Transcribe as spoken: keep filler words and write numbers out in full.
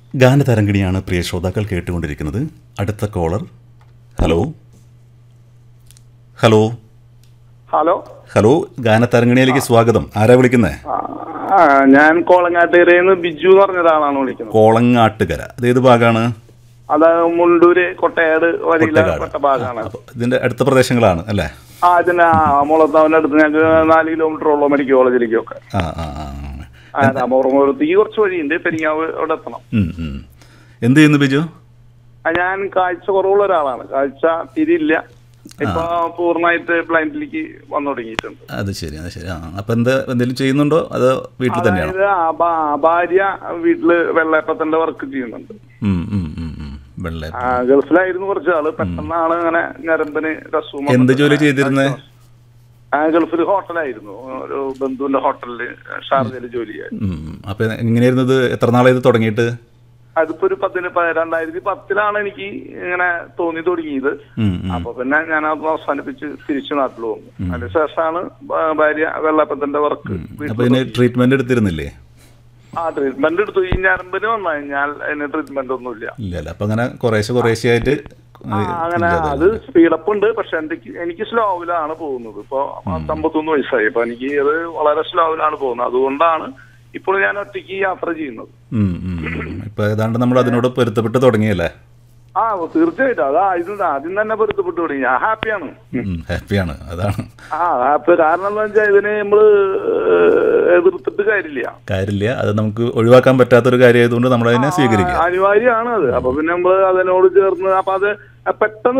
ഗാനതരംഗിണിയാണ് പ്രിയ ശ്രോതാക്കൾ കേട്ടുകൊണ്ടിരിക്കുന്നത്. അടുത്ത collar. Hello hello hello hello ഗാനതരംഗിണിയിലേക്ക് സ്വാഗതം. ആരാ വിളിക്കുന്നത്? ആ, ഞാൻ കോളങ്ങാട്ടുകരയിൽ ബിജു എന്ന് പറഞ്ഞ ഒരാളാണ് വിളിക്കുന്നത്. കോളങ്ങാട്ടുകര, അതേത് ഭാഗമാണ്? അത് മുണ്ടൂര് കൊട്ടയാട് വരിയിലെ കൊട്ട ഭാഗമാണ്. ഇതിന്റെ അടുത്ത പ്രദേശങ്ങളാണ് അല്ലേ? ആ ഇതിന്റെ മുളത്താവിന്റെ അടുത്ത് ഞങ്ങൾക്ക് നാല് കിലോമീറ്ററോളം മെഡിക്കൽ കോളേജിലേക്കൊക്കെ. ആ ആ ആ രാമപുറത്തേക്ക് കുറച്ച് വഴിയുണ്ട്. പെരിങ്ങാവ് അവിടെ എത്തണം. എന്ത് ചെയ്യുന്നു ബിജു? ഞാൻ കാഴ്ച കുറവുള്ള ഒരാളാണ്. കാഴ്ച തിരിയില്ല. ഇപ്പൊ പൂർണ്ണമായിട്ട് ബ്ലൈൻഡിലേക്ക് വന്നു തുടങ്ങിയിട്ടുണ്ട്. അത് ശരി, അത് ശരി. ആ അപ്പൊ എന്താ എന്തെങ്കിലും ചെയ്യുന്നുണ്ടോ അതോ വീട്ടിൽ തന്നെയാണോ? ഭാര്യ വീട്ടില് വെള്ളയപ്പത്തിന്റെ വർക്ക് ചെയ്യുന്നുണ്ട്. ഗൾഫിലായിരുന്നു കുറച്ച് ആള്. പെട്ടെന്നാണ് അങ്ങനെ ഞരമ്പിന് അസുഖം. എന്ത് ജോലി ചെയ്തിരുന്നേ? ഗൾഫിൽ ഹോട്ടലായിരുന്നു. ഒരു ബന്ധുവിന്റെ ഹോട്ടലില് ഷാർജയില് ജോലി ചെയ്യായിരുന്നു. അപ്പൊ എങ്ങനെയായിരുന്നു? എത്ര നാളായത് തുടങ്ങിയിട്ട്? അതിപ്പോ ഒരു പത്തിന് രണ്ടായിരത്തി പത്തിലാണ് എനിക്ക് ഇങ്ങനെ തോന്നി തുടങ്ങിയത്. അപ്പൊ പിന്നെ ഞാൻ അത് അവസാനിപ്പിച്ച് തിരിച്ചു നാട്ടിൽ വന്നു. അതിനുശേഷമാണ് ഭാര്യ വെള്ളപ്പത്തിന്റെ വർക്ക്. ട്രീറ്റ്മെന്റ് എടുത്തിരുന്നില്ലേ? ആ ട്രീറ്റ്മെന്റ് എടുത്തു. ഈ ഞരമ്പിന് വന്നു കഴിഞ്ഞാൽ അതിന് ട്രീറ്റ്മെന്റ് ഒന്നും ഇല്ല. ഇല്ല. അപ്പൊ അങ്ങനെ കുറേശ്ശെ കുറേശ്ശെ ആയിട്ട് അങ്ങനെ അത് സ്പീഡപ്പ് ഉണ്ട്. പക്ഷെ എനിക്ക് എനിക്ക് സ്ലോവിലാണ് പോകുന്നത്. ഇപ്പൊ പത്തൊമ്പത്തൊന്ന് വയസ്സായി. ഇപ്പൊ എനിക്ക് അത് വളരെ സ്ലോവിലാണ് പോകുന്നത്. അതുകൊണ്ടാണ് ഇപ്പോൾ ഞാൻ ഒറ്റയ്ക്ക് യാത്ര ചെയ്യുന്നത്. ഇപ്പൊ ഏതാണ്ട് നമ്മൾ അതിനോട് പൊരുത്തപ്പെട്ട് തുടങ്ങിയല്ലേ? ആ തീർച്ചയായിട്ടും. അതാ ഇത് ആദ്യം തന്നെ പൊരുത്തപ്പെട്ടു തുടങ്ങി. ഞാൻ ഹാപ്പിയാണ്. ഹാപ്പിയാണ്, അതാണ്. ആ ഹാപ്പി. കാരണം എന്താ വെച്ചാൽ ഇതിന് നമ്മള് എതിർത്തിട്ട് കാര്യമില്ല കാര്യമില്ല അത് നമുക്ക് ഒഴിവാക്കാൻ പറ്റാത്തൊരു കാര്യമായതുകൊണ്ട് നമ്മൾ അതിനെ സ്വീകരിക്കുക അനിവാര്യമാണ്. അത് അപ്പൊ പിന്നെ നമ്മള് അതിനോട് ചേർന്ന് അപ്പൊ അത് പെട്ടെന്ന്